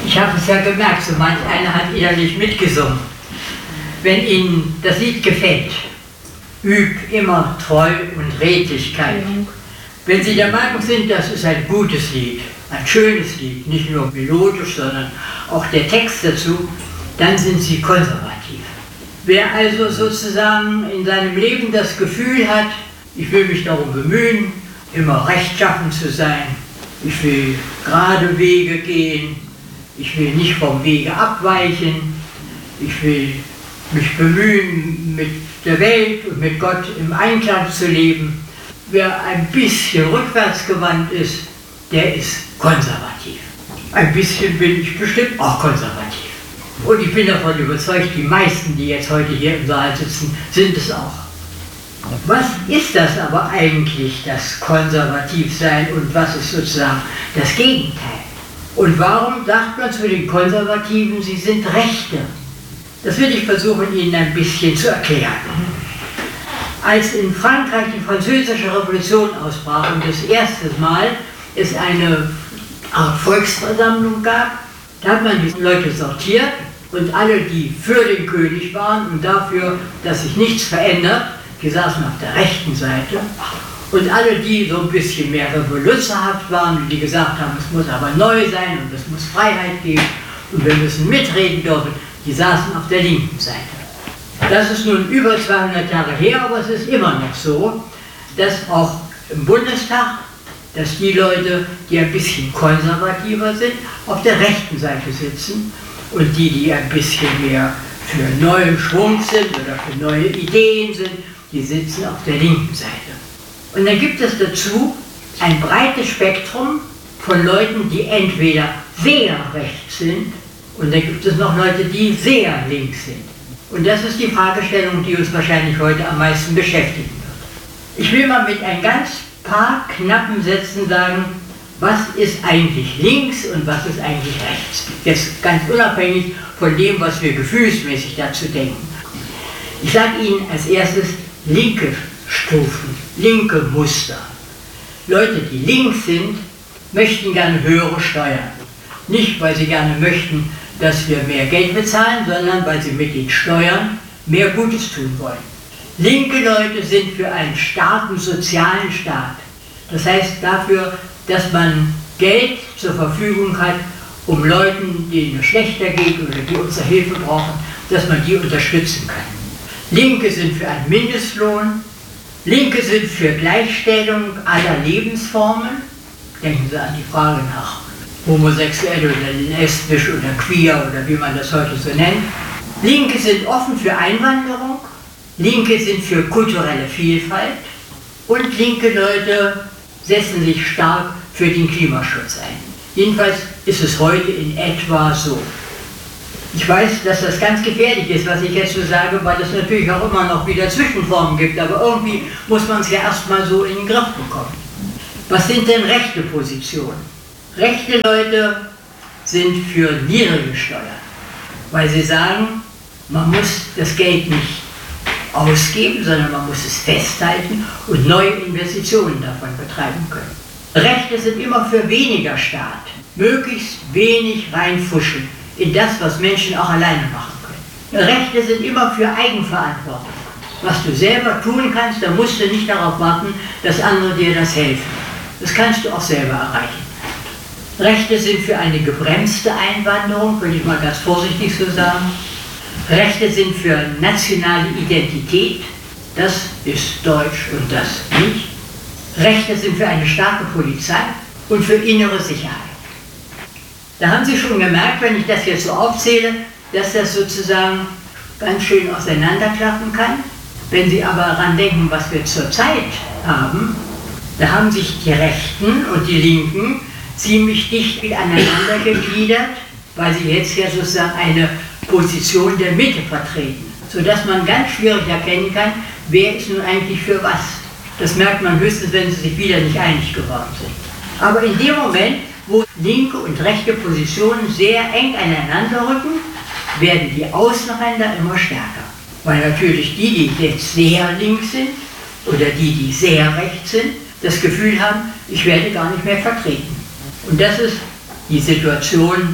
Ich habe es ja gemerkt, so manch einer hat innerlich mitgesungen. Wenn Ihnen das Lied gefällt, übt immer Treu und Redlichkeit. Wenn Sie der Meinung sind, das ist ein gutes Lied, ein schönes Lied, nicht nur melodisch, sondern auch der Text dazu, dann sind Sie konservativ. Wer also sozusagen in seinem Leben das Gefühl hat, ich will mich darum bemühen, immer rechtschaffen zu sein, ich will gerade Wege gehen, ich will nicht vom Wege abweichen, ich will mich bemühen, mit der Welt und mit Gott im Einklang zu leben. Wer ein bisschen rückwärtsgewandt ist, der ist konservativ. Ein bisschen bin ich bestimmt auch konservativ. Und ich bin davon überzeugt, die meisten, die jetzt heute hier im Saal sitzen, sind es auch. Was ist das aber eigentlich, das Konservativsein, und was ist sozusagen das Gegenteil? Und warum sagt man zu den Konservativen, sie sind Rechte? Das will ich versuchen, Ihnen ein bisschen zu erklären. Als in Frankreich die Französische Revolution ausbrach und das erste Mal es eine Art Volksversammlung gab, da hat man die Leute sortiert und alle, die für den König waren und dafür, dass sich nichts verändert, die saßen auf der rechten Seite, und alle, die so ein bisschen mehr revoluzerhaft waren und die gesagt haben, es muss aber neu sein und es muss Freiheit geben und wir müssen mitreden dürfen, die saßen auf der linken Seite. Das ist nun über 200 Jahre her, aber es ist immer noch so, dass auch im Bundestag, dass die Leute, die ein bisschen konservativer sind, auf der rechten Seite sitzen und die, die ein bisschen mehr für neuen Schwung sind oder für neue Ideen sind, die sitzen auf der linken Seite. Und dann gibt es dazu ein breites Spektrum von Leuten, die entweder sehr rechts sind, und dann gibt es noch Leute, die sehr links sind. Und das ist die Fragestellung, die uns wahrscheinlich heute am meisten beschäftigen wird. Ich will mal mit ein ganz paar knappen Sätzen sagen, was ist eigentlich links und was ist eigentlich rechts. Jetzt ganz unabhängig von dem, was wir gefühlsmäßig dazu denken. Ich sage Ihnen als erstes linke Stufen, linke Muster. Leute, die links sind, möchten gerne höhere Steuern. Nicht, weil sie gerne möchten, dass wir mehr Geld bezahlen, sondern weil sie mit den Steuern mehr Gutes tun wollen. Linke Leute sind für einen starken sozialen Staat. Das heißt dafür, dass man Geld zur Verfügung hat, um Leuten, denen es schlechter geht oder die unsere Hilfe brauchen, dass man die unterstützen kann. Linke sind für einen Mindestlohn. Linke sind für Gleichstellung aller Lebensformen. Denken Sie an die Frage nach homosexuell oder lesbisch oder queer oder wie man das heute so nennt. Linke sind offen für Einwanderung. Linke sind für kulturelle Vielfalt. Und linke Leute setzen sich stark für den Klimaschutz ein. Jedenfalls ist es heute in etwa so. Ich weiß, dass das ganz gefährlich ist, was ich jetzt so sage, weil es natürlich auch immer noch wieder Zwischenformen gibt, aber irgendwie muss man es ja erstmal so in den Griff bekommen. Was sind denn rechte Positionen? Rechte Leute sind für niedrige Steuern, weil sie sagen, man muss das Geld nicht ausgeben, sondern man muss es festhalten und neue Investitionen davon betreiben können. Rechte sind immer für weniger Staat, möglichst wenig reinfuschen in das, was Menschen auch alleine machen können. Rechte sind immer für Eigenverantwortung. Was du selber tun kannst, da musst du nicht darauf warten, dass andere dir das helfen. Das kannst du auch selber erreichen. Rechte sind für eine gebremste Einwanderung, würde ich mal ganz vorsichtig so sagen. Rechte sind für nationale Identität, das ist deutsch und das nicht. Rechte sind für eine starke Polizei und für innere Sicherheit. Da haben Sie schon gemerkt, wenn ich das jetzt so aufzähle, dass das sozusagen ganz schön auseinanderklaffen kann. Wenn Sie aber daran denken, was wir zurzeit haben, da haben sich die Rechten und die Linken ziemlich dicht aneinander gegliedert, weil sie jetzt ja sozusagen eine Position der Mitte vertreten, sodass man ganz schwierig erkennen kann, wer ist nun eigentlich für was. Das merkt man höchstens, wenn sie sich wieder nicht einig geworden sind. Aber in dem Moment, wo linke und rechte Positionen sehr eng aneinander rücken, werden die Außenränder immer stärker. Weil natürlich die, die jetzt sehr links sind oder die sehr rechts sind, das Gefühl haben, ich werde gar nicht mehr vertreten. Und das ist die Situation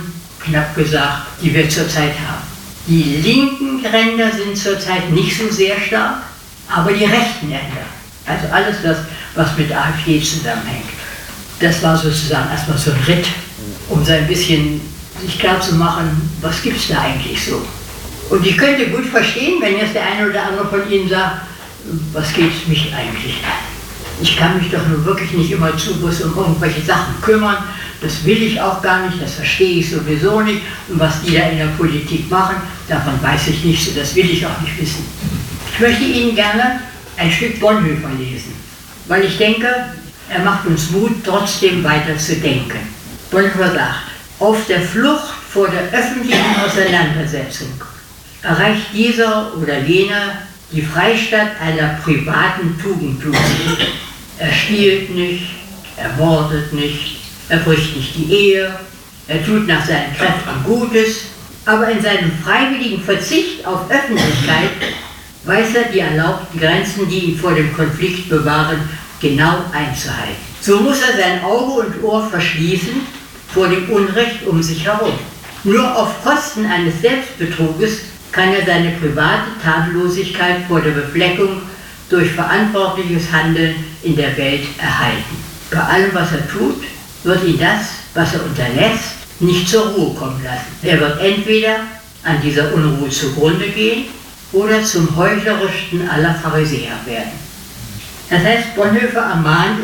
knapp gesagt, die wir zurzeit haben. Die linken Ränder sind zurzeit nicht so sehr stark, aber die rechten Ränder, also alles das, was mit AfD zusammenhängt, das war sozusagen erstmal so ein Ritt, um so ein bisschen sich klar zu machen, was gibt es da eigentlich so. Und ich könnte gut verstehen, wenn jetzt der eine oder andere von Ihnen sagt, was geht es mich eigentlich an? Ich kann mich doch nur wirklich nicht immer zu bloß um irgendwelche Sachen kümmern, das will ich auch gar nicht, das verstehe ich sowieso nicht. Und was die da in der Politik machen, davon weiß ich nichts und das will ich auch nicht wissen. Ich möchte Ihnen gerne ein Stück Bonhoeffer lesen, weil ich denke, er macht uns Mut, trotzdem weiter zu denken. Bonhoeffer sagt, auf der Flucht vor der öffentlichen Auseinandersetzung erreicht dieser oder jener die Freistatt einer privaten Tugendlosigkeit. Er stiehlt nicht, er mordet nicht, er bricht nicht die Ehe, er tut nach seinen Kräften Gutes, aber in seinem freiwilligen Verzicht auf Öffentlichkeit weiß er die erlaubten Grenzen, die ihn vor dem Konflikt bewahren, genau einzuhalten. So muss er sein Auge und Ohr verschließen vor dem Unrecht um sich herum. Nur auf Kosten eines Selbstbetruges kann er seine private Tadellosigkeit vor der Befleckung durch verantwortliches Handeln in der Welt erhalten. Bei allem, was er tut, wird ihn das, was er unterlässt, nicht zur Ruhe kommen lassen. Er wird entweder an dieser Unruhe zugrunde gehen oder zum heuchlerischsten aller Pharisäer werden. Das heißt, Bonhoeffer ermahnt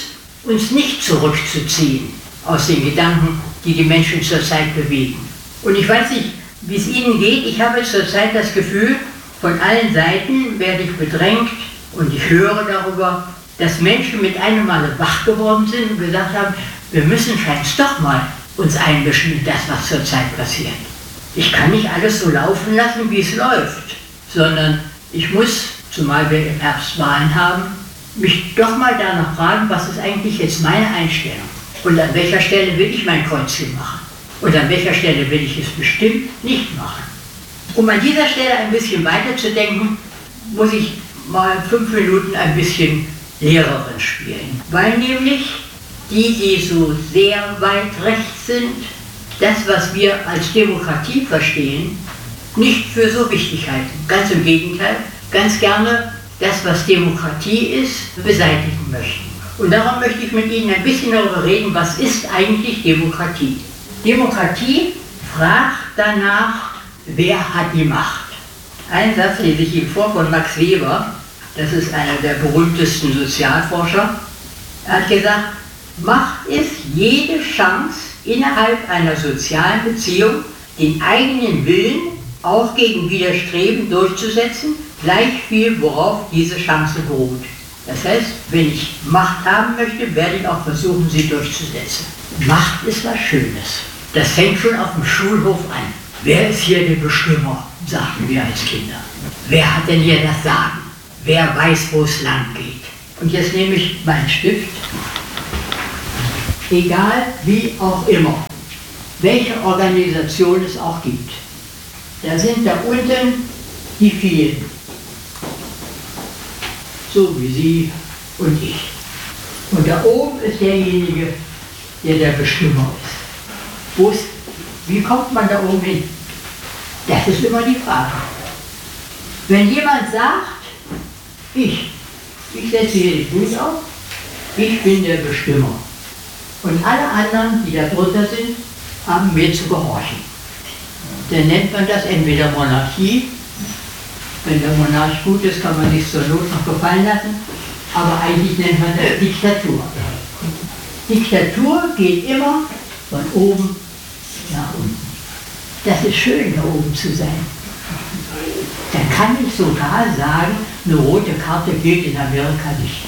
uns nicht zurückzuziehen aus den Gedanken, die die Menschen zurzeit bewegen. Und ich weiß nicht, wie es Ihnen geht. Ich habe zurzeit das Gefühl, von allen Seiten werde ich bedrängt und ich höre darüber, dass Menschen mit einem Male wach geworden sind und gesagt haben, wir müssen scheinbar doch mal uns einmischen in das, was zurzeit passiert. Ich kann nicht alles so laufen lassen, wie es läuft, sondern ich muss, zumal wir im Herbst Wahlen haben, mich doch mal danach fragen, was ist eigentlich jetzt meine Einstellung und an welcher Stelle will ich mein Kreuzchen machen und an welcher Stelle will ich es bestimmt nicht machen. Um an dieser Stelle ein bisschen weiterzudenken, muss ich mal 5 Minuten ein bisschen Lehrerin spielen, weil nämlich die so sehr weit rechts sind, das, was wir als Demokratie verstehen, nicht für so wichtig halten. Ganz im Gegenteil, ganz gerne das, was Demokratie ist, beseitigen möchten. Und darum möchte ich mit Ihnen ein bisschen darüber reden, was ist eigentlich Demokratie? Demokratie fragt danach, wer hat die Macht? Einen Satz lese ich Ihnen vor von Max Weber, das ist einer der berühmtesten Sozialforscher. Er hat gesagt, Macht ist jede Chance, innerhalb einer sozialen Beziehung den eigenen Willen auch gegen Widerstreben durchzusetzen, gleich viel, worauf diese Chance beruht. Das heißt, wenn ich Macht haben möchte, werde ich auch versuchen, sie durchzusetzen. Macht ist was Schönes. Das fängt schon auf dem Schulhof an. Wer ist hier der Bestimmer, sagten wir als Kinder. Wer hat denn hier das Sagen? Wer weiß, wo es lang geht? Und jetzt nehme ich meinen Stift. Egal wie auch immer, welche Organisation es auch gibt. Da sind da unten die vielen. So wie Sie und ich. Und da oben ist derjenige, der der Bestimmer ist. Wie kommt man da oben hin? Das ist immer die Frage. Wenn jemand sagt, ich setze hier die Fuß auf, ich bin der Bestimmer. Und alle anderen, die da drunter sind, haben mir zu gehorchen. Dann nennt man das entweder Monarchie. Wenn der Monarch gut ist, kann man sich zur Not noch gefallen lassen. Aber eigentlich nennt man das Diktatur. Diktatur geht immer von oben nach unten. Das ist schön, da oben zu sein. Da kann ich sogar sagen, eine rote Karte gilt in Amerika nicht.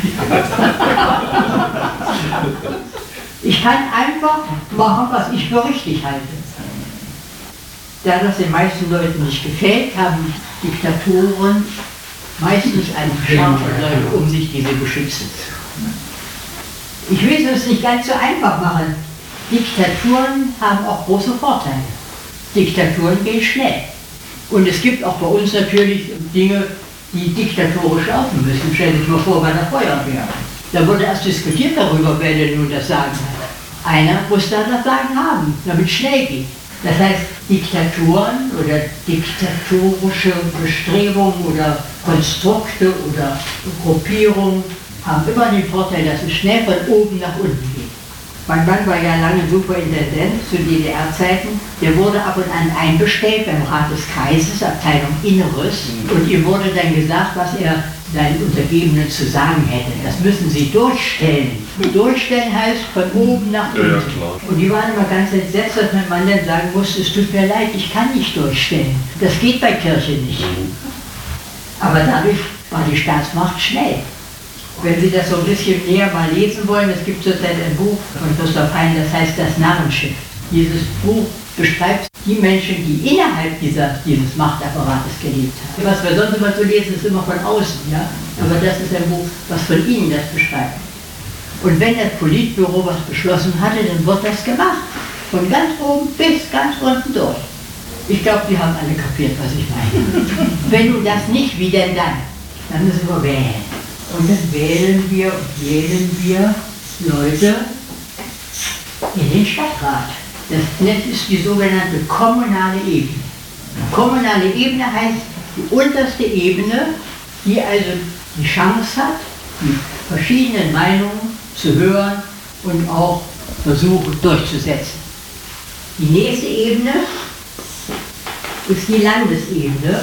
Ich kann einfach machen, was ich für richtig halte. Da das den meisten Leuten nicht gefällt, haben Diktatoren meistens einen scharfen Leute um sich, die sie beschützen. Ich will es nicht ganz so einfach machen. Diktaturen haben auch große Vorteile. Diktaturen gehen schnell. Und es gibt auch bei uns natürlich Dinge, die diktatorisch laufen müssen. Stellen Sie sich mal vor, bei der Feuerwehr. Da wurde erst diskutiert darüber, wer denn nun das Sagen hat. Einer muss da das Sagen haben, damit es schnell geht. Das heißt, Diktaturen oder diktatorische Bestrebungen oder Konstrukte oder Gruppierungen haben immer den Vorteil, dass es schnell von oben nach unten geht. Mein Mann war ja lange Superintendent zu DDR-Zeiten. Der wurde ab und an einbestellt beim Rat des Kreises, Abteilung Inneres. Und ihm wurde dann gesagt, was er seinen Untergebenen zu sagen hätte. Das müssen sie durchstellen. Durchstellen heißt von oben nach unten. Ja, klar. Und die waren immer ganz entsetzt, dass mein Mann dann sagen musste, es tut mir leid, ich kann nicht durchstellen. Das geht bei Kirche nicht. Aber dadurch war die Staatsmacht schnell. Wenn Sie das so ein bisschen näher mal lesen wollen, es gibt zurzeit ein Buch von Christoph Hein, das heißt Das Narrenschiff. Dieses Buch beschreibt die Menschen, die innerhalb dieses Machtapparates gelebt haben. Was wir sonst immer so lesen, ist immer von außen, ja? Aber das ist ein Buch, was von ihnen das beschreibt. Und wenn das Politbüro was beschlossen hatte, dann wird das gemacht. Von ganz oben bis ganz unten durch. Ich glaube, die haben alle kapiert, was ich meine. Wenn du das nicht, wie denn dann? Dann müssen wir wählen. Und dann wählen wir Leute in den Stadtrat. Das ist die sogenannte kommunale Ebene. Kommunale Ebene heißt die unterste Ebene, die also die Chance hat, die verschiedenen Meinungen zu hören und auch versuchen durchzusetzen. Die nächste Ebene ist die Landesebene,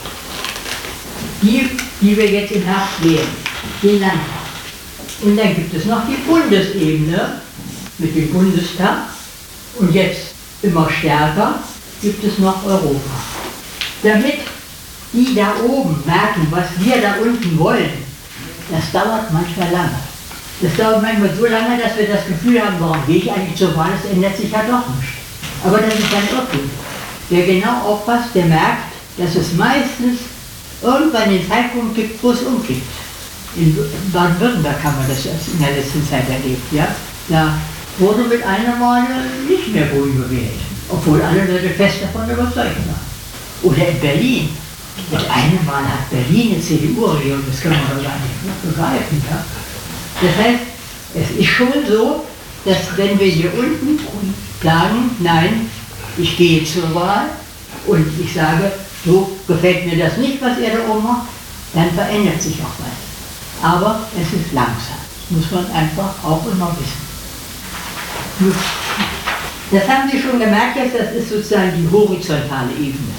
die wir jetzt im Herbst wählen. Den Landtag. Und dann gibt es noch die Bundesebene mit dem Bundestag und jetzt immer stärker gibt es noch Europa. Damit die da oben merken, was wir da unten wollen, das dauert manchmal lange. Das dauert manchmal so lange, dass wir das Gefühl haben, warum gehe ich eigentlich zur Wahl, es ändert sich ja doch nichts. Aber das ist ein Irrtum. Wer genau aufpasst, der merkt, dass es meistens irgendwann den Zeitpunkt gibt, wo es umkippt. In Baden-Württemberg haben wir das in der letzten Zeit erlebt. Ja? Da wurde mit einer Male nicht mehr Grün gewählt, obwohl alle Leute fest davon überzeugt waren. Oder in Berlin. Mit einem Mal hat Berlin eine CDU-Regierung, das kann man doch gar nicht begreifen. Ja? Das heißt, es ist schon so, dass wenn wir hier unten sagen, nein, ich gehe zur Wahl und ich sage, so gefällt mir das nicht, was ihr da oben macht, dann verändert sich auch was. Aber es ist langsam. Das muss man einfach auch immer wissen. Das haben Sie schon gemerkt, das ist sozusagen die horizontale Ebene.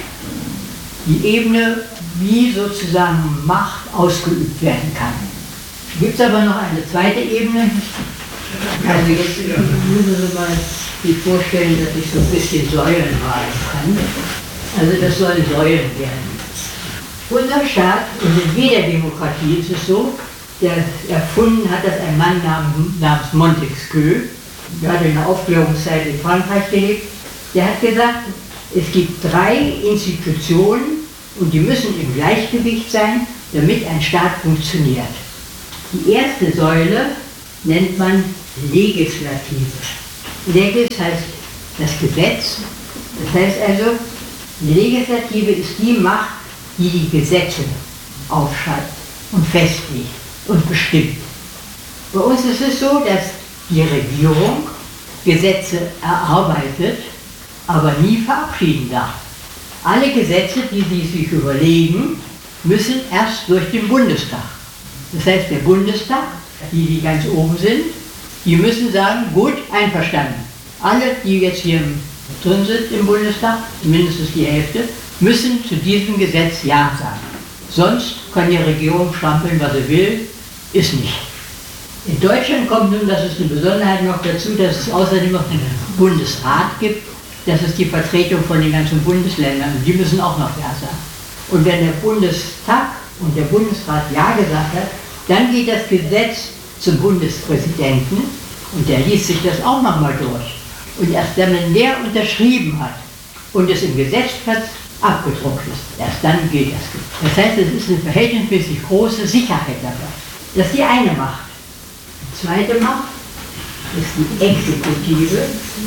Die Ebene, wie sozusagen Macht ausgeübt werden kann. Gibt es aber noch eine zweite Ebene. Also jetzt müssen Sie mal sich vorstellen, dass ich so ein bisschen Säulen malen kann. Also das sollen Säulen werden. Unser Staat, und in jeder Demokratie ist es so, der erfunden hat das ein Mann namens Montesquieu, der hat in der Aufklärungszeit in Frankreich gelebt, der hat gesagt, es gibt 3 Institutionen und die müssen im Gleichgewicht sein, damit ein Staat funktioniert. Die erste Säule nennt man Legislative. Legis heißt das Gesetz, das heißt also, die Legislative ist die Macht, die die Gesetze aufschreibt und festlegt und bestimmt. Bei uns ist es so, dass die Regierung Gesetze erarbeitet, aber nie verabschieden darf. Alle Gesetze, die sie sich überlegen, müssen erst durch den Bundestag. Das heißt, der Bundestag, die ganz oben sind, die müssen sagen, gut, einverstanden. Alle, die jetzt hier drin sind im Bundestag, mindestens die Hälfte, müssen zu diesem Gesetz Ja sagen. Sonst kann die Regierung strampeln, was sie will, ist nicht. In Deutschland kommt nun, das ist eine Besonderheit noch dazu, dass es außerdem noch einen Bundesrat gibt. Das ist die Vertretung von den ganzen Bundesländern und die müssen auch noch Ja sagen. Und wenn der Bundestag und der Bundesrat Ja gesagt hat, dann geht das Gesetz zum Bundespräsidenten und der liest sich das auch nochmal durch. Und erst dann, wenn der unterschrieben hat und es im Gesetzplatz abgedruckt ist, erst dann geht das. Das heißt, es ist eine verhältnismäßig große Sicherheit dabei. Das ist die eine Macht. Die zweite Macht ist die Exekutive,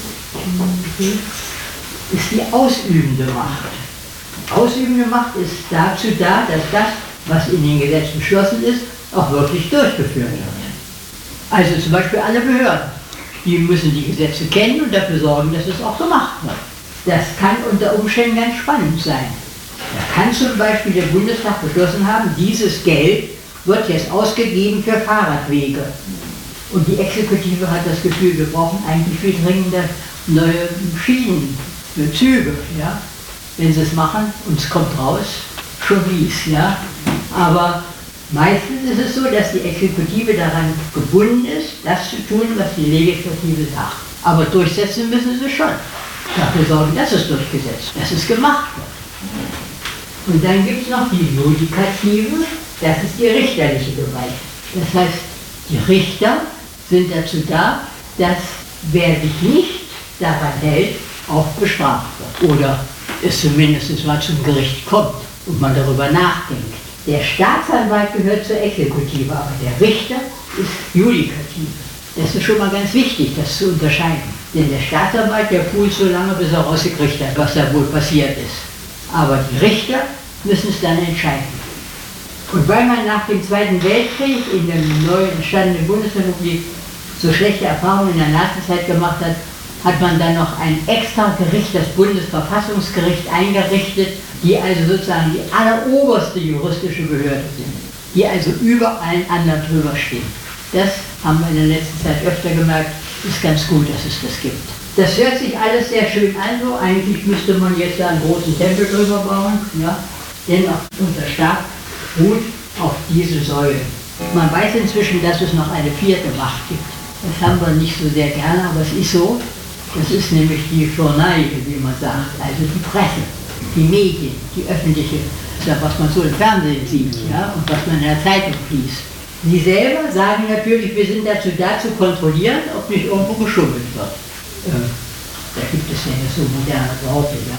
ist die ausübende Macht. Die ausübende Macht ist dazu da, dass das, was in den Gesetzen beschlossen ist, auch wirklich durchgeführt wird. Also zum Beispiel alle Behörden, die müssen die Gesetze kennen und dafür sorgen, dass es auch gemacht wird. Das kann unter Umständen ganz spannend sein. Da kann zum Beispiel der Bundestag beschlossen haben, dieses Geld wird jetzt ausgegeben für Fahrradwege. Und die Exekutive hat das Gefühl, wir brauchen eigentlich viel dringender neue Schienen für Züge. Ja? Wenn sie es machen und es kommt raus, schon wie's. Ja? Aber meistens ist es so, dass die Exekutive daran gebunden ist, das zu tun, was die Legislative sagt. Aber durchsetzen müssen sie schon. Dafür sorgen, dass es durchgesetzt wird, dass es gemacht wird. Und dann gibt es noch die Judikative, das ist die richterliche Gewalt. Das heißt, die Richter sind dazu da, dass wer sich nicht daran hält, auch bestraft wird. Oder es zumindest mal zum Gericht kommt und man darüber nachdenkt. Der Staatsanwalt gehört zur Exekutive, aber der Richter ist Judikative. Das ist schon mal ganz wichtig, das zu unterscheiden. Denn der Staatsanwalt, der pult so lange, bis er rausgekriegt hat, was da wohl passiert ist. Aber die Richter müssen es dann entscheiden. Und weil man nach dem Zweiten Weltkrieg in der neu entstandenen Bundesrepublik so schlechte Erfahrungen in der Nazizeit gemacht hat, hat man dann noch ein extra Gericht, das Bundesverfassungsgericht, eingerichtet, die also sozusagen die alleroberste juristische Behörde sind, die also über allen anderen drüber stehen. Das haben wir in der letzten Zeit öfter gemerkt, ist ganz gut, dass es das gibt. Das hört sich alles sehr schön an, so eigentlich müsste man jetzt da einen großen Tempel drüber bauen, ja? Denn auch unser Staat ruht auf diese Säulen. Man weiß inzwischen, dass es noch eine vierte Macht gibt. Das haben wir nicht so sehr gerne, aber es ist so. Das ist nämlich die Journaille, wie man sagt, also die Presse, die Medien, die öffentliche, was man so im Fernsehen sieht, ja, und was man in der Zeitung liest. Die selber sagen natürlich, wir sind dazu da, zu kontrollieren, ob nicht irgendwo geschummelt wird. Da gibt es ja so moderne Worte, ja.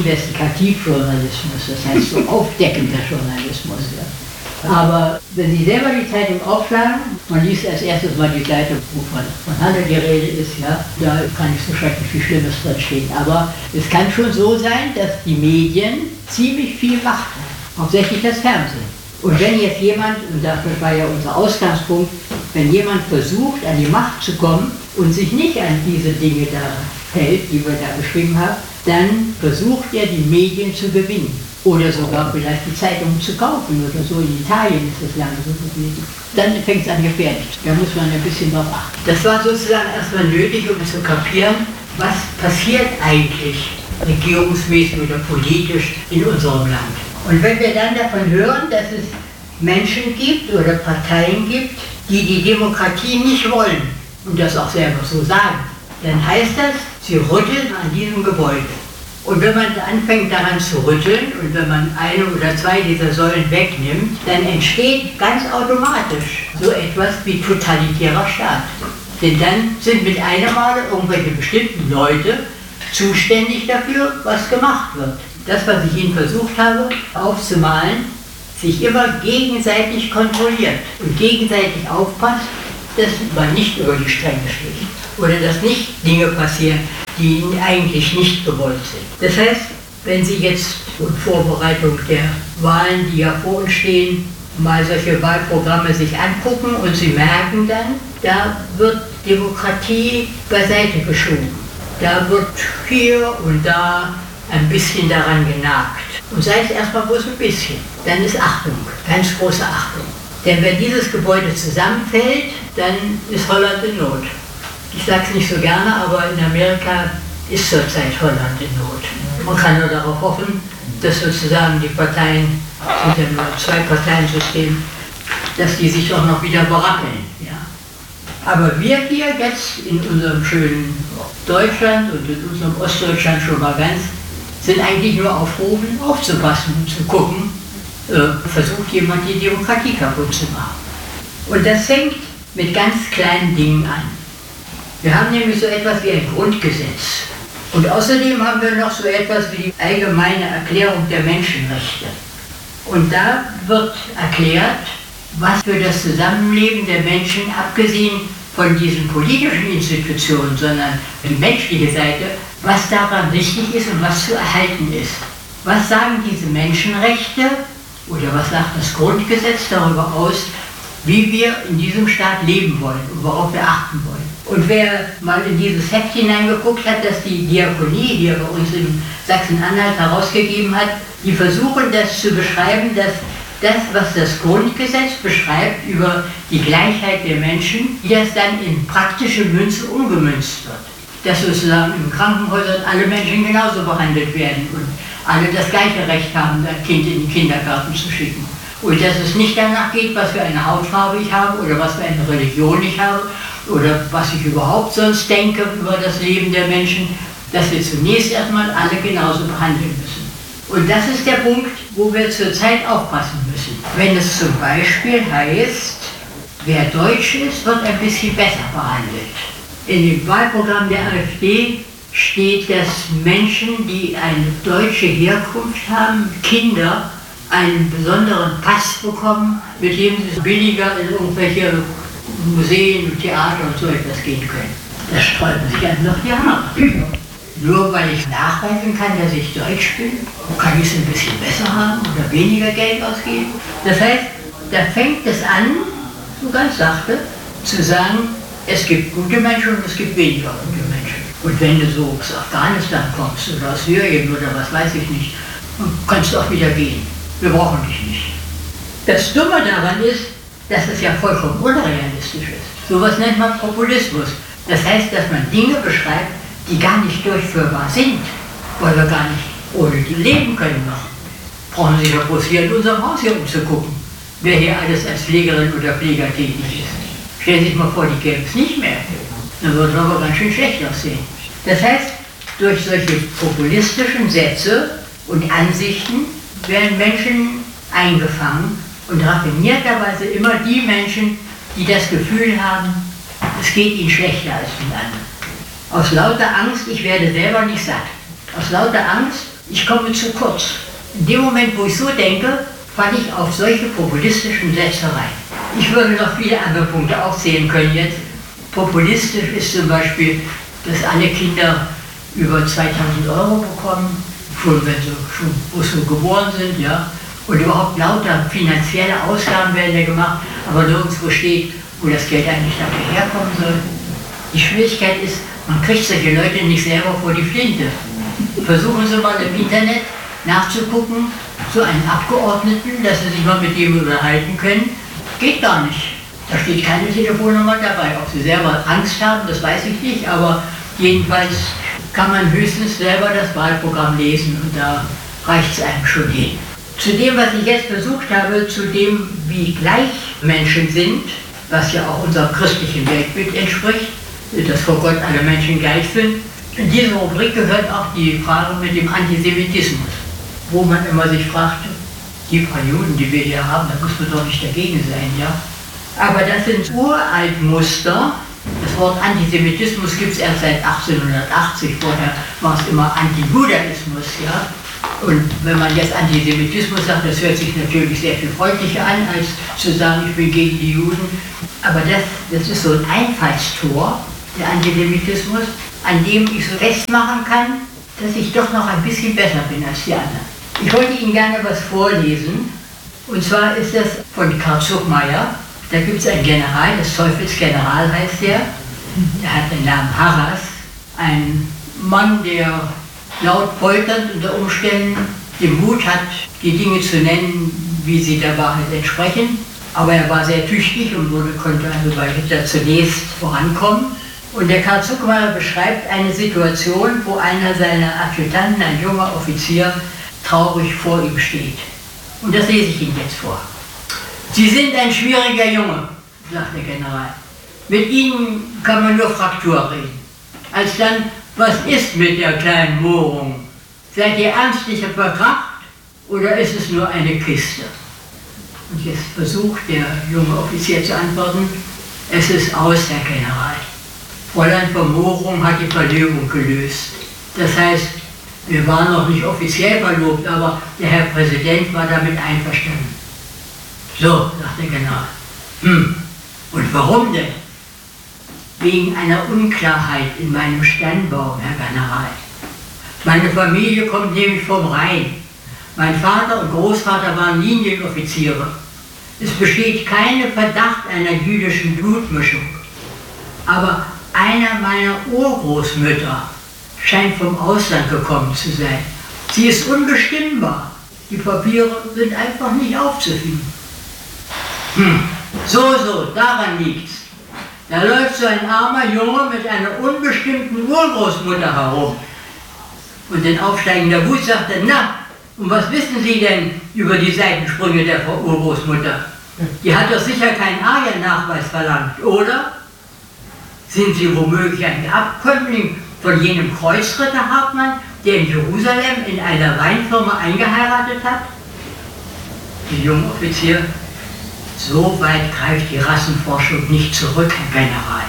Investigativjournalismus, das heißt so aufdeckender Journalismus. Ja. Aber wenn Sie selber die Zeitung aufschlagen, man liest als erstes mal die Seite, wo von Handel die Rede ist, ja, da kann nicht so schrecklich viel Schlimmes drin stehen. Aber es kann schon so sein, dass die Medien ziemlich viel Macht haben, hauptsächlich das Fernsehen. Und wenn jetzt jemand, und das war ja unser Ausgangspunkt, wenn jemand versucht, an die Macht zu kommen und sich nicht an diese Dinge da hält, die wir da beschrieben haben, dann versucht er, die Medien zu gewinnen. Oder sogar vielleicht die Zeitungen zu kaufen oder so. In Italien ist das lange so gewesen. Dann fängt es an gefährlich. Da muss man ein bisschen drauf achten. Das war sozusagen erstmal nötig, um zu kapieren, was passiert eigentlich regierungsmäßig oder politisch in unserem Land. Und wenn wir dann davon hören, dass es Menschen gibt oder Parteien gibt, die die Demokratie nicht wollen und das auch selber so sagen, dann heißt das, sie rütteln an diesem Gebäude. Und wenn man anfängt daran zu rütteln und wenn man eine oder zwei dieser Säulen wegnimmt, dann entsteht ganz automatisch so etwas wie totalitärer Staat. Denn dann sind mit einem Mal irgendwelche bestimmten Leute zuständig dafür, was gemacht wird. Das, was ich Ihnen versucht habe aufzumalen, sich immer gegenseitig kontrolliert und gegenseitig aufpasst, dass man nicht über die Stränge schlägt oder dass nicht Dinge passieren, die eigentlich nicht gewollt sind. Das heißt, wenn Sie jetzt in Vorbereitung der Wahlen, die ja vor uns stehen, mal solche Wahlprogramme sich angucken und Sie merken dann, da wird Demokratie beiseite geschoben. Da wird hier und da ein bisschen daran genagt. Und sei es erstmal bloß ein bisschen, dann ist Achtung, ganz große Achtung. Denn wenn dieses Gebäude zusammenfällt, dann ist Holland in Not. Ich sage es nicht so gerne, aber in Amerika ist zurzeit Holland in Not. Man kann nur darauf hoffen, dass sozusagen die Parteien, es sind ja nur ein Zwei-Parteien-System, dass die sich auch noch wieder berappeln. Ja. Aber wir hier jetzt in unserem schönen Deutschland und in unserem Ostdeutschland schon mal ganz, sind eigentlich nur aufgerufen, aufzupassen und zu gucken, versucht jemand die Demokratie kaputt zu machen. Und das fängt mit ganz kleinen Dingen an. Wir haben nämlich so etwas wie ein Grundgesetz. Und außerdem haben wir noch so etwas wie die allgemeine Erklärung der Menschenrechte. Und da wird erklärt, was für das Zusammenleben der Menschen, abgesehen von diesen politischen Institutionen, sondern die menschliche Seite, was daran wichtig ist und was zu erhalten ist. Was sagen diese Menschenrechte oder was sagt das Grundgesetz darüber aus, wie wir in diesem Staat leben wollen und worauf wir achten wollen? Und wer mal in dieses Heft hineingeguckt hat, das die Diakonie hier bei uns in Sachsen-Anhalt herausgegeben hat, die versuchen das zu beschreiben, dass das, was das Grundgesetz beschreibt über die Gleichheit der Menschen, wie das dann in praktische Münze umgemünzt wird. Dass sozusagen in Krankenhäusern alle Menschen genauso behandelt werden und alle das gleiche Recht haben, das Kind in den Kindergarten zu schicken. Und dass es nicht danach geht, was für eine Hautfarbe ich habe oder was für eine Religion ich habe oder was ich überhaupt sonst denke über das Leben der Menschen, dass wir zunächst erstmal alle genauso behandeln müssen. Und das ist der Punkt, wo wir zurzeit aufpassen müssen. Wenn es zum Beispiel heißt, wer Deutsch ist, wird ein bisschen besser behandelt. In dem Wahlprogramm der AfD steht, dass Menschen, die eine deutsche Herkunft haben, Kinder, einen besonderen Pass bekommen, mit dem sie billiger in irgendwelche Museen, Theater und so etwas gehen können. Das sträuben sich einem noch die Haare. Nur weil ich nachweisen kann, dass ich Deutsch bin, kann ich es ein bisschen besser haben oder weniger Geld ausgeben. Das heißt, da fängt es an, so ganz sachte, zu sagen, es gibt gute Menschen und es gibt weniger gute Menschen. Und wenn du so aus Afghanistan kommst oder aus Syrien oder was weiß ich nicht, kannst du auch wieder gehen. Wir brauchen dich nicht. Das Dumme daran ist, dass es ja vollkommen unrealistisch ist. Sowas nennt man Populismus. Das heißt, dass man Dinge beschreibt, die gar nicht durchführbar sind, weil wir gar nicht ohne die leben können noch. Brauchen Sie doch bloß hier in unserem Haus hier umzugucken, wer hier alles als Pflegerin oder Pfleger tätig ist. Stellen Sie sich mal vor, die gäbe es nicht mehr. Dann würde es aber ganz schön schlecht aussehen. Das heißt, durch solche populistischen Sätze und Ansichten werden Menschen eingefangen und raffinierterweise immer die Menschen, die das Gefühl haben, es geht ihnen schlechter als den anderen. Aus lauter Angst, ich werde selber nicht satt. Aus lauter Angst, ich komme zu kurz. In dem Moment, wo ich so denke, falle ich auf solche populistischen Sätze rein. Ich würde noch viele andere Punkte aufzählen können jetzt. Populistisch ist zum Beispiel, dass alle Kinder über 2000 € bekommen, schon wenn sie schon geboren sind, ja. Und überhaupt lauter finanzielle Ausgaben werden ja gemacht, aber nirgendwo steht, wo das Geld eigentlich dafür herkommen soll. Die Schwierigkeit ist, man kriegt solche Leute nicht selber vor die Flinte. Versuchen Sie mal im Internet nachzugucken, so einen Abgeordneten, dass Sie sich mal mit dem unterhalten können. Geht gar nicht. Da steht keine Telefonnummer dabei. Ob Sie selber Angst haben, das weiß ich nicht, aber jedenfalls kann man höchstens selber das Wahlprogramm lesen und da reicht es einem schon hin. Zu dem, was ich jetzt versucht habe, zu dem, wie gleich Menschen sind, was ja auch unserem christlichen Weltbild entspricht, dass vor Gott alle Menschen gleich sind. In diese Rubrik gehört auch die Frage mit dem Antisemitismus, wo man immer sich fragt, die paar Juden, die wir hier haben, da muss man doch nicht dagegen sein, ja? Aber das sind Uraltmuster. Das Wort Antisemitismus gibt es erst seit 1880, vorher war es immer Antijudaismus, ja? Und wenn man jetzt Antisemitismus sagt, das hört sich natürlich sehr viel freundlicher an, als zu sagen, ich bin gegen die Juden. Aber das ist so ein Einfallstor, der Antisemitismus, an dem ich so festmachen kann, dass ich doch noch ein bisschen besser bin als die anderen. Ich wollte Ihnen gerne was vorlesen. Und zwar ist das von Karl Zuckmayer. Da gibt es einen General, des Teufels General heißt der. Der hat den Namen Harras. Ein Mann, der laut polternd unter Umständen den Mut hat, die Dinge zu nennen, wie sie der Wahrheit entsprechen. Aber er war sehr tüchtig und konnte also bei Hitler zunächst vorankommen. Und der Karl Zuckmayer beschreibt eine Situation, wo einer seiner Adjutanten, ein junger Offizier, traurig vor ihm steht. Und das lese ich Ihnen jetzt vor. Sie sind ein schwieriger Junge, sagt der General. Mit Ihnen kann man nur Fraktur reden. Alsdann, was ist mit der kleinen Mohrung? Seid ihr ernstlich verkracht oder ist es nur eine Kiste? Und jetzt versucht der junge Offizier zu antworten, es ist aus, Herr General. Fräulein Vermohrung hat die Verlobung gelöst. Das heißt, wir waren noch nicht offiziell verlobt, aber der Herr Präsident war damit einverstanden. So, sagt der General. Und warum denn? Wegen einer Unklarheit in meinem Stammbaum, Herr General. Meine Familie kommt nämlich vom Rhein. Mein Vater und Großvater waren Linienoffiziere. Es besteht kein Verdacht einer jüdischen Blutmischung. Aber einer meiner Urgroßmütter scheint vom Ausland gekommen zu sein. Sie ist unbestimmbar. Die Papiere sind einfach nicht aufzufinden. So, daran liegt's. Da läuft so ein armer Junge mit einer unbestimmten Urgroßmutter herum. Und den aufsteigender Wut sagt er, na, und was wissen Sie denn über die Seitensprünge der Urgroßmutter? Die hat doch sicher keinen Ariennachweis verlangt, oder? Sind Sie womöglich ein Abkömmling von jenem Kreuzritter Hartmann, der in Jerusalem in einer Weinfirma eingeheiratet hat? Der junge Offizier: So weit greift die Rassenforschung nicht zurück, Herr General.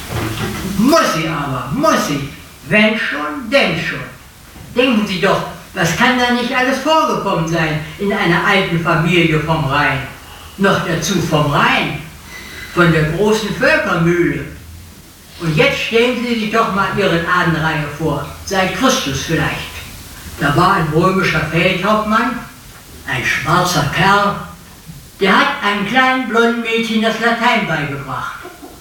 Muss sie aber, muss sie. Wenn schon, denn schon. Denken Sie doch, was kann da nicht alles vorgekommen sein in einer alten Familie vom Rhein? Noch dazu vom Rhein, von der großen Völkermühle. Und jetzt stellen Sie sich doch mal Ihre Ahnenreihe vor, seit Christus vielleicht. Da war ein römischer Feldhauptmann, ein schwarzer Kerl, der hat einem kleinen blonden Mädchen das Latein beigebracht.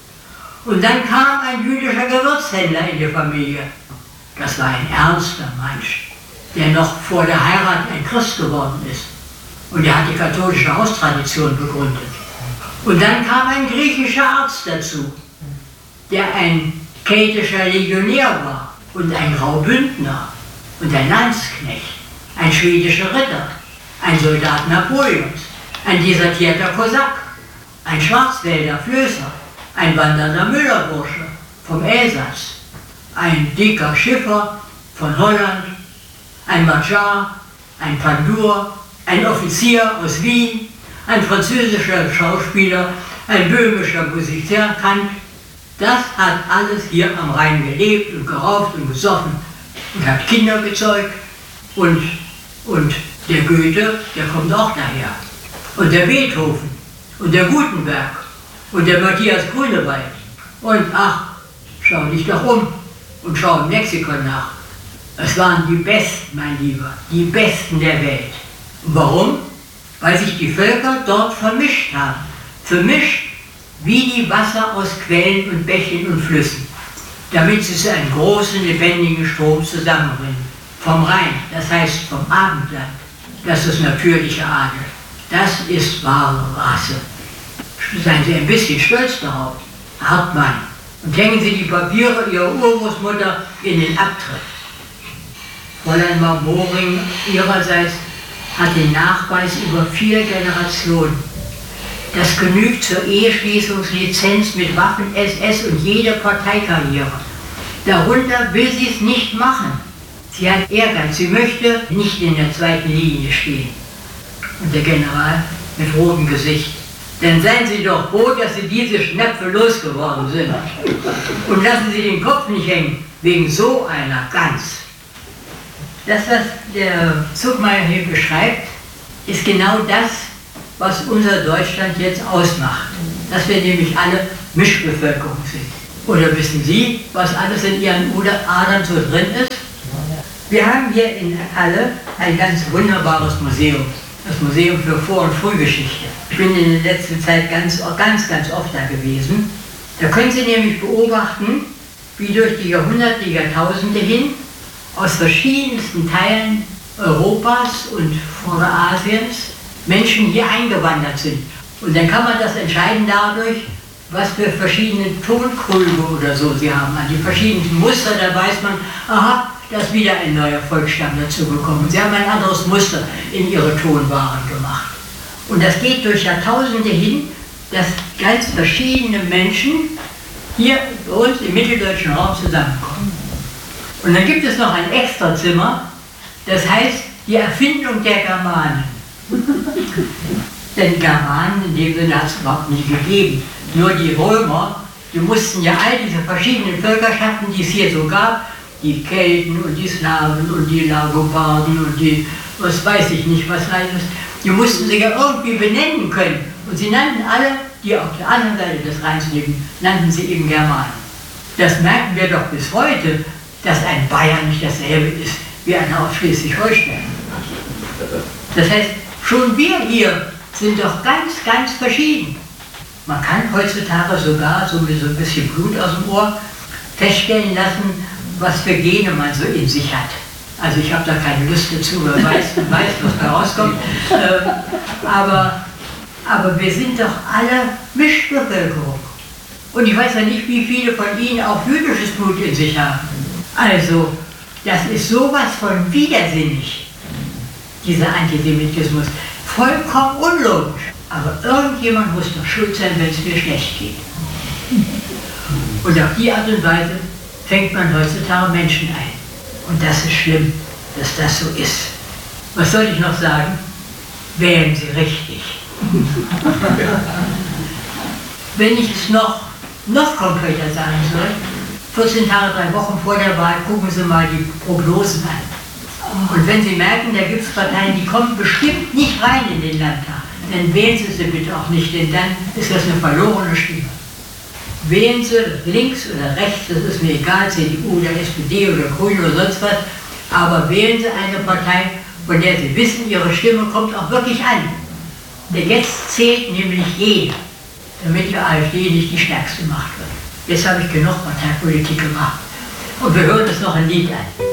Und dann kam ein jüdischer Gewürzhändler in die Familie. Das war ein ernster Mensch, der noch vor der Heirat ein Christ geworden ist. Und er hat die katholische Haustradition begründet. Und dann kam ein griechischer Arzt dazu, der ein keltischer Legionär war und ein Graubündner und ein Landsknecht, ein schwedischer Ritter, ein Soldat Napoleons, ein desertierter Kosak, ein Schwarzwälder Flößer, ein wandernder Müllerbursche vom Elsass, ein dicker Schiffer von Holland, ein Magyar, ein Pandur, ein Offizier aus Wien, ein französischer Schauspieler, ein böhmischer Musikant. Das hat alles hier am Rhein gelebt und geraucht und gesoffen und hat Kinder gezeugt. Und der Goethe, der kommt auch daher. Und der Beethoven und der Gutenberg und der Matthias Grünewald. Und ach, schau dich doch um und schau in Mexiko nach. Es waren die Besten, mein Lieber, die Besten der Welt. Und warum? Weil sich die Völker dort vermischt haben. Vermischt wie die Wasser aus Quellen und Bächen und Flüssen, damit sie zu einem großen, lebendigen Strom zusammenbringen. Vom Rhein, das heißt vom Abendland, das ist natürliche Adel. Das ist wahre Rasse. Seien Sie ein bisschen stolz darauf, Hartmann, und hängen Sie die Papiere Ihrer Urgroßmutter in den Abtritt. Fräulein Marmoring ihrerseits hat den Nachweis über 4 Generationen. Das genügt zur Eheschließungslizenz mit Waffen-SS und jede Parteikarriere. Darunter will sie es nicht machen. Sie hat Ehrgeiz, sie möchte nicht in der zweiten Linie stehen. Und der General mit rotem Gesicht: Dann seien Sie doch froh, dass Sie diese Schnäpfe losgeworden sind. Und lassen Sie den Kopf nicht hängen, wegen so einer Gans. Das, was der Zuckmayer hier beschreibt, ist genau das, was unser Deutschland jetzt ausmacht. Dass wir nämlich alle Mischbevölkerung sind. Oder wissen Sie, was alles in Ihren Adern so drin ist? Wir haben hier in Halle ein ganz wunderbares Museum. Das Museum für Vor- und Frühgeschichte. Ich bin in der letzten Zeit ganz oft da gewesen. Da können Sie nämlich beobachten, wie durch die Jahrhunderte, die Jahrtausende hin aus verschiedensten Teilen Europas und Vorderasiens Menschen hier eingewandert sind. Und dann kann man das entscheiden dadurch, was für verschiedene Tonkrüge oder so sie haben. An die verschiedenen Muster, da weiß man, aha, da ist wieder ein neuer Volksstamm dazugekommen. Sie haben ein anderes Muster in ihre Tonwaren gemacht. Und das geht durch Jahrtausende hin, dass ganz verschiedene Menschen hier bei uns im mitteldeutschen Raum zusammenkommen. Und dann gibt es noch ein Extrazimmer, das heißt die Erfindung der Germanen. Denn Germanen in dem Sinne hat es überhaupt nie gegeben. Nur die Römer, die mussten ja all diese verschiedenen Völkerschaften, die es hier so gab, die Kelten und die Slawen und die Langobarden und die, was weiß ich nicht, was alles, die mussten sie ja irgendwie benennen können. Und sie nannten alle, die auf der anderen Seite des Rheins leben, nannten sie eben Germanen. Das merken wir doch bis heute, dass ein Bayern nicht dasselbe ist wie einer aus Schleswig-Holstein. Das heißt, schon wir hier sind doch ganz verschieden. Man kann heutzutage sogar, so mit so ein bisschen Blut aus dem Ohr, feststellen lassen, was für Gene man so in sich hat. Also ich habe da keine Lust dazu, wer weiß, was da rauskommt. Aber wir sind doch alle Mischbevölkerung. Und ich weiß ja nicht, wie viele von Ihnen auch jüdisches Blut in sich haben. Also, das ist sowas von widersinnig, dieser Antisemitismus. Vollkommen unlogisch. Aber irgendjemand muss doch schuld sein, wenn es mir schlecht geht. Und auf die Art und Weise fängt man heutzutage Menschen ein. Und das ist schlimm, dass das so ist. Was soll ich noch sagen? Wählen Sie richtig. Wenn ich es noch konkreter sagen soll, 14 Tage, 3 Wochen vor der Wahl, gucken Sie mal die Prognosen an. Und wenn Sie merken, da gibt es Parteien, die kommen bestimmt nicht rein in den Landtag, dann wählen Sie sie bitte auch nicht, denn dann ist das eine verlorene Stimme. Wählen Sie links oder rechts, das ist mir egal, CDU oder SPD oder Grüne oder sonst was, aber wählen Sie eine Partei, von der Sie wissen, Ihre Stimme kommt auch wirklich an. Denn jetzt zählt nämlich jeder, damit die AfD nicht die stärkste Macht wird. Jetzt habe ich genug Parteipolitik gemacht. Und wir hören uns noch ein Lied an.